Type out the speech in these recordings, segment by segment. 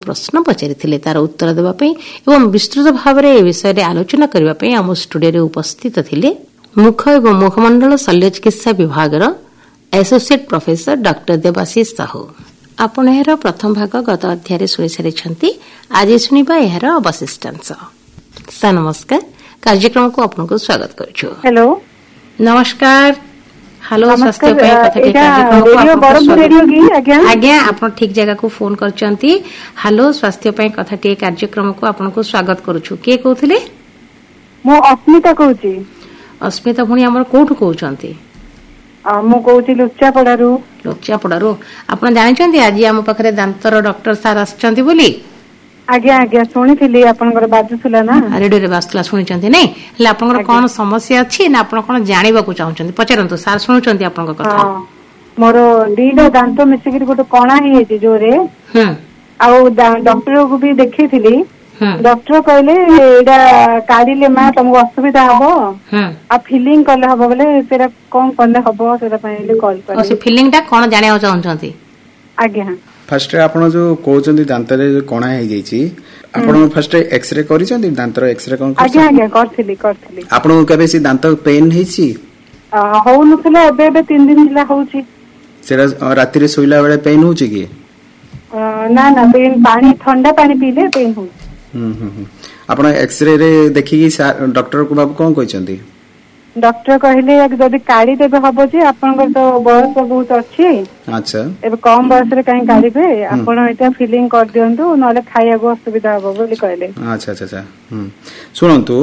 ପ୍ରଶ୍ନ ପଚାରିଥିଲେ ତାର ଉତ୍ତର ଦେବା ପାଇଁ ଏବଂ ବିସ୍ତୃତ ଭାବରେ ଏ ବିଷୟରେ ଆଲୋଚନା କରିବା ପାଇଁ ଆମ ଷ୍ଟୁଡିଓରେ ଉପସ୍ଥିତ ଥିଲେ ମୁଖ ଏବଂ ମୁଖମଣ୍ଡଳ ଶଲ୍ୟ ଚିକିତ୍ସା ବିଭାଗର associate professor doctor Debashish Sahu. ଆପଣ ଏହାର ପ୍ରଥମ ଭାଗ ଗତ ଅଧ୍ୟାୟରେ ଶୁଣିସାରିଛନ୍ତି। ଆଜି ଶୁଣିବା ଏହାର ଅବଶିଷ୍ଟାଂଶ। ସାର୍ ନମସ୍କାର, କାର୍ଯ୍ୟକ୍ରମକୁ ଆପଣଙ୍କୁ ସ୍ୱାଗତ କରୁଛୁ। ହ୍ୟାଲୋ, ନମସ୍କାର। ହ୍ୟାଲୋ, ସ୍ୱାସ୍ଥ୍ୟ ପାଇଁ ଆଜ୍ଞା ଆପଣ ଠିକ ଜାଗାକୁ ଫୋନ କରିଛନ୍ତି। ହ୍ୟାଲୋ, ସ୍ୱାସ୍ଥ୍ୟ ପାଇଁ କଥାଟିଏ କାର୍ଯ୍ୟକ୍ରମକୁ ଆପଣଙ୍କୁ ସ୍ୱାଗତ କରୁଛୁ। କିଏ କହୁଥିଲେ? ମୁଁ ଅସ୍ମିତା କହୁଛି। ଅସ୍ମିତା ଭଉଣୀ ଆମର କୋଉଠୁ କହୁଛନ୍ତି? ମୁଁ କହୁଛି ଲୁଚାପଡାରୁ। ଲୁଚାପଡାରୁ। ଆପଣ ଜାଣିଛନ୍ତି ଆଜି ଆମ ପାଖରେ ଦାନ୍ତର ଡକ୍ଟର ସାର୍ ଆସିଛନ୍ତି ବୋଲି? ଆଜ୍ଞା ଆଜ୍ଞା, ଶୁଣିଥିଲି, ଆପଣଙ୍କର ବାଜୁଥିଲା ନା ରେଡିଓରେ ବାଜୁଥିଲା, ଶୁଣିଛନ୍ତି ନାଇଁ? ହେଲେ ଆପଣଙ୍କର କଣ ସମସ୍ୟା ଅଛି ନା ଆପଣ କଣ ଜାଣିବାକୁ ଚାହୁଁଛନ୍ତି? ପଚାରନ୍ତୁ, ସାର୍ ଶୁଣୁଛନ୍ତି ଆପଣଙ୍କ କଥା। ମୋର ଦିଟା ଦାନ୍ତ ମିଶିକିରି ଗୋଟେ କଣା ହେଇଯାଇଛି ଜୋରେ। ଆଉ ଡକ୍ଟରକୁ ବି ଦେଖେଇଥିଲି। ଡକ୍ଟର କହିଲେ ଏଇଟା କାଢିଲେ ମା ତମକୁ ଅସୁବିଧା ହବ, ଆଉ ଫିଲିଂ କଲେ ହବ ବୋଲେ ସେଇଟା କଣ କଲେ ହବ ସେଇଟା ପାଇଁ କଲ୍ କଲି। ଫିଲିଂ ଟା କଣ ଜାଣିବାକୁ ଚାହୁଁଛନ୍ତି? ଆଜ୍ଞା, ଫାଷ୍ଟ ଆପଣ ଯୋଉ କହୁଛନ୍ତି ଦାନ୍ତରେ କଣା ହେଇଯାଇଛି, ଆପଣ ଫାଷ୍ଟ ଏକ୍ସରେ କରିଛନ୍ତି? ଦାନ୍ତର ଏକ୍ସରେ କଣ? ଆଜ୍ଞା ଆଜ୍ଞା, କରିଥିଲି। ଆପଣଙ୍କୁ କେବେ ସେ ଦାନ୍ତ ପେନ୍ ହେଇଛି? ହଉନଥିଲା, ଏବେ 3 ଦିନ ହେଲା ହଉଛି। ସେଟା ରାତିରେ ଶୋଇଲା ବେଳେ ପେନ୍ ହଉଛି କି? ନା ପାଣି, ଥଣ୍ଡା ପାଣି ପିଇଲେ ପେନ୍ ହଉଛି। ଆପଣ ଏକ୍ସରେ ରେ ଦେଖିକି ଡକ୍ଟର ବାବୁ କଣ କହିଛନ୍ତି? ଡକ୍ଟର କହିଲେ ଯଦି କାଢିଦେବେ ହବ ଯେ ଆପଣଙ୍କର ତ ବୟସ ବହୁତ ଅଛି। ଆଚ୍ଛା, ଏବେ କମ ବୟସରେ କାହିଁ କାଢିବେ, ଆପଣ ଏଇଟା ଫିଲିଂ କରିଦିଅନ୍ତୁ, ନହେଲେ ଖାଇବାକୁ ଅସୁବିଧା ହବ ବୋଲି କହିଲେ। ଆଚ୍ଛା। ଶୁଣନ୍ତୁ,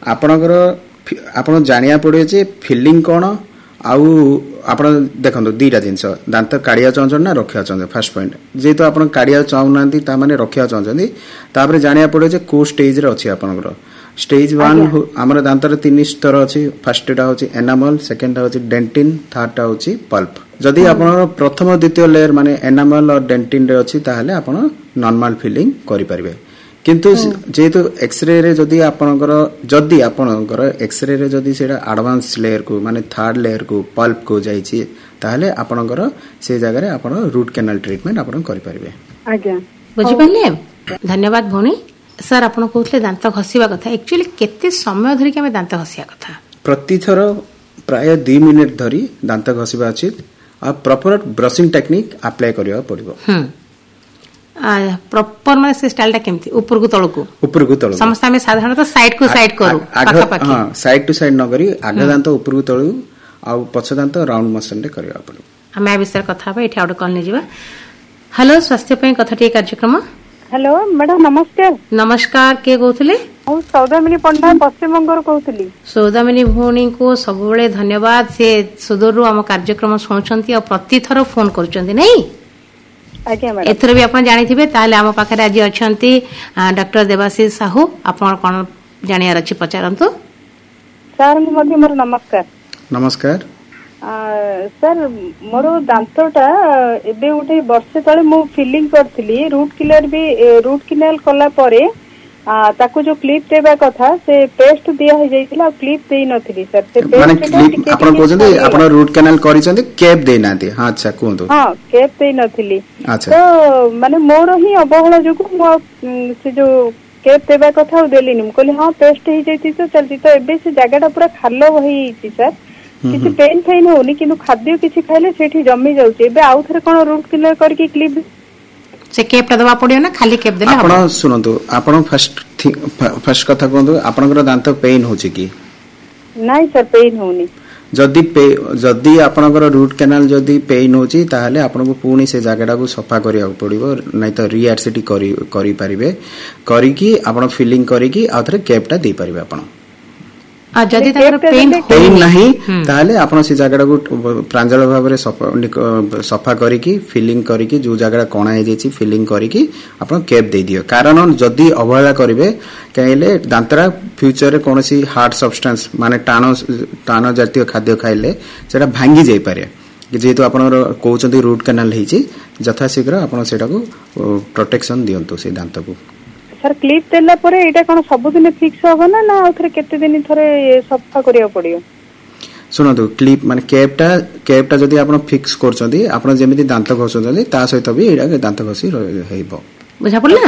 ଆପଣ ଜାଣିବା ପଡିବ ଯେ ଫିଲିଂ କଣ। ଆଉ ଆପଣ ଦେଖନ୍ତୁ ଦିଟା ଜିନିଷ, ଦାନ୍ତ କାଢିବାକୁ ଚାହୁଁଛନ୍ତି ନା ରଖିବାକୁ ଚାହୁଁଛନ୍ତି। ଫାର୍ଷ୍ଟ ପଏଣ୍ଟ, ଯେହେତୁ ଆପଣ କାଢିବାକୁ ଚାହୁଁନାହାନ୍ତି ତା ମାନେ ରଖିବାକୁ ଚାହୁଁଛନ୍ତି, ତାପରେ ଜାଣିବାକୁ ପଡିବ ଯେ କୋଉ ଷ୍ଟେଜରେ ଅଛି ଆପଣଙ୍କର। ଷ୍ଟେଜ 1 ଆମର ଦାନ୍ତର 3 ସ୍ତର ଅଛି। ଫାର୍ଷ୍ଟଟା ହଉଛି ଏନାମଲ, ସେକେଣ୍ଡଟା ହଉଛି ଡେଣ୍ଟିନ, ଥାର୍ଡଟା ହଉଛି ପଲ୍ପ। ଯଦି ଆପଣଙ୍କର ପ୍ରଥମ ଦ୍ୱିତୀୟ ଲେୟର ମାନେ ଏନାମଲ ଆଉ ଡେଣ୍ଟିନ ରେ ଅଛି, ତାହେଲେ ଆପଣ ନର୍ମାଲ ଫିଲିଂ କରିପାରିବେ। କିନ୍ତୁ ଯେହେତୁ ଏକ୍ସରେ ରେ ଯଦି ଆପଣଙ୍କର ଏକ୍ସରେ ରେ ଯଦି ସେଇଟା ଆଡଭାନ୍ସ ଲେୟର କୁ ମାନେ ଥାର୍ଡ ଲେୟର କୁ ପଲ୍ପ କୁ ଯାଇଛି, ତାହେଲେ ଆପଣଙ୍କର ସେ ଜାଗାରେ ଆପଣ ରୁଟ କେନାଲ ଟ୍ରିଟମେଣ୍ଟ ଆପଣ କରିପାରିବେ। ଆଜ୍ଞା, ବୁଝିପାରିଲେ? ଧନ୍ୟବାଦ ଭଉଣୀ। ସାର୍ ଆପଣ କହୁଥିଲେ ଦାନ୍ତ ଘଷିବା କଥା, ଆକ୍ଚୁଆଲି କେତେ ସମୟ ଧରିକି ଆମେ ଦାନ୍ତ ଘଷିବା କଥା? ପ୍ରତିଥର ପ୍ରାୟ 2 ମିନିଟ ଧରି ଦାନ୍ତ ଘଷିବା ଉଚିତ। ଆଉ ପ୍ରପର ବ୍ରସିଂ ଟେକ୍ନିକ ଆପ୍ଲାଏ କରିବାକୁ ପଡିବ। ପ୍ରପର ମାନେ ସେ ଷ୍ଟାଇଲ ଟା କେମିତି? ଉପରକୁ ତଳକୁ ସମସ୍ତେ ଆମେ ସାଧାରଣତଃ ସାଇଡ ଟୁ ସାଇଡ କରୁ, ପାଖାପାଖି। ସାଇଡ ଟୁ ସାଇଡ ନ କରି ଆଗ ଦାନ୍ତ ଉପରକୁ ତଳକୁ ଆଉ ପଛ ଦାନ୍ତ ରାଉଣ୍ଡ ମୋସନ ରେ କରିବାକୁ ପଡିବ। ଆମେ ଏ ବିଷୟରେ କଥା ହେବା। ଏଠି ଆଉ କଲ୍ ନେଇଯିବା। ହ୍ୟାଲୋ, ସ୍ୱାସ୍ଥ୍ୟ ପାଇଁ କଥାଟିଏ କାର୍ଯ୍ୟକ୍ରମ। ହ୍ୟାଲୋ ମ୍ୟାଡାମ, ନମସ୍କାର। ନମସ୍କାର, କିଏ କହୁଥିଲେ? ମୁଁ ସୌଦାମିନୀ ପଣ୍ଡା, ପଶ୍ଚିମବଙ୍ଗରୁ କହୁଥିଲି। ସୌଦାମିନୀ ଭଉଣୀଙ୍କୁ ସବୁବେଳେ ଧନ୍ୟବାଦ। ସେ ସୁଦୂରରୁ ଆମ କାର୍ଯ୍ୟକ୍ରମ ଶୁଣୁଛନ୍ତି ଆଉ ପ୍ରତିଥର ଫୋନ କରୁଛନ୍ତି, ନାଇଁ? ଆଜ୍ଞା ମ୍ୟାଡାମ। ଏଥର ବି ଆପଣ ଜାଣିଥିବେ। ତାହେଲେ ଆମ ପାଖରେ ଆଜି ଅଛନ୍ତି ଡକ୍ଟର ଦେବାଶିଷ ସାହୁ। ଆପଣ କଣ ଜାଣିବାର ଅଛି ପଚାରନ୍ତୁ। ସାର୍ ମଧ୍ୟ ମୋର ନମସ୍କାର। ନମସ୍କାର ସାର୍, ମୋର ଦାନ୍ତଟା ଏବେ ଗୋଟେ ବର୍ଷେ ତଳେ ମୁଁ ଫିଲିଂ କରିଥିଲି। ରୁଟ୍ କିନାଲ କଲା ପରେ ତାକୁ ଯୋଉ କ୍ଲିପ ଦେବା କଥା ସେ ପେଷ୍ଟ ଦିଆ ହେଇଯାଇଥିଲା, ଆଉ କ୍ଲିପ ଦେଇ ନଥିଲି ସାର୍। ସେ ଆପଣ କହୁଛନ୍ତି ଆପଣ ରୁଟ୍ କେନାଲ କରିଛନ୍ତି, କେପ୍ ଦେଇନାହାନ୍ତି? ଆଚ୍ଛା, କୁହନ୍ତୁ। ହଁ, କେପ୍ ଦେଇ ନଥିଲି। ତ ମାନେ ମୋର ହିଁ ଅବହେଳା ଯୋଗୁ ମୁଁ ସେ ଯୋଉ କେପ୍ ଦେବା କଥା ଆଉ ଦେଲିନି। ମୁଁ କହିଲି ହଁ ପେଷ୍ଟ ହେଇଯାଇଛି ତ ଚାଲିଛି। ତ ଏବେ ସେ ଜାଗାଟା ପୁରା ଖାଲ ହେଇଯାଇଛି ସାର୍। କିଛି ପେନ୍ ଫେନ୍ ହଉନି, କିନ୍ତୁ ଖାଦ୍ୟ କିଛି ଖାଇଲେ ସେଠି ଜମି ଯାଉଛି। ଏବେ ଆଉ ଥରେ କଣ ରୁଟ୍ କିନାଲ କରିକି କ୍ଲିପ ସେ କେପ୍ ଟା ଦେବା ପଡିବ ନା ଖାଲି କେପ୍ ଦେଲେ? ଆପଣ ଶୁଣନ୍ତୁ, ଆପଣ ଫାର୍ଷ୍ଟ କଥା କୁହନ୍ତୁ, ଆପଣଙ୍କର ଦାନ୍ତ ପେନ୍ ହଉଛି କି? ନାଇଁ ସାର୍, ପେନ୍ ହଉନି। ଯଦି ଆପଣଙ୍କର ରୁଟ୍ କେନାଲ ଯଦି ପେନ୍ ହଉଛି, ତାହେଲେ ଆପଣଙ୍କୁ ପୁଣି ସେ ଜାଗାଟାକୁ ସଫା କରିବାକୁ ପଡିବ, ନାଇଁ ତ ରିଆଡସିଟି କରିପାରିବେ। କରିକି ଆପଣ ଫିଲିଂ କରିକି ଆଉ ଥରେ କେପ୍ ଟା ଦେଇପାରିବେ ଆପଣ। ଯଦି ପେନ୍ ନାହିଁ ତାହେଲେ ଆପଣ ସେ ଜାଗାଟାକୁ ପ୍ରାଞ୍ଜଳ ଭାବରେ ସଫା କରିକି ଫିଲିଂ କରିକି ଯୋଉ ଜାଗାଟା କଣା ହେଇଯାଇଛି ଫିଲିଂ କରିକି ଆପଣ କେପ୍ ଦେଇଦିଅ। କାରଣ ଯଦି ଅବହେଳା କରିବେ, କାହିଁଲେ ଦାନ୍ତରା ଫ୍ୟୁଚରରେ କୌଣସି ହାର୍ଡ ସବଷ୍ଟାନ୍ସ ମାନେ ଟାଣ ଜାତୀୟ ଖାଦ୍ୟ ଖାଇଲେ ସେଟା ଭାଙ୍ଗି ଯାଇପାରେ। ଯେହେତୁ ଆପଣଙ୍କର କହୁଛନ୍ତି ରୁଟ୍ କେନାଲ ହେଇଛି, ଯଥାଶୀଘ୍ର ଆପଣ ସେଟାକୁ ପ୍ରୋଟେକ୍ସନ ଦିଅନ୍ତୁ ସେ ଦାନ୍ତକୁ। ସାର୍, କ୍ଲିପ ଦେଲା ପରେ ଏଇଟା କଣ ସବୁଦିନ ଫିକ୍ସ ହବ ନା ଆଉ ଥରେ କେତେ ଦିନ ଥରେ ସଫା କରିବାକୁ ପଡିବ? ଶୁଣନ୍ତୁ, କ୍ଲିପ ମାନେ କେପ୍ ଟା ଯଦି ଆପଣ ଫିକ୍ସ କରୁଛନ୍ତି, ଆପଣ ଯେମିତି ଦାନ୍ତ ଘଷୁଛନ୍ତି ତା ସହିତ ବି ଏଇଟା ଦାନ୍ତ ଘଷି ରହିବ। ବୁଝା ପଡିଲା?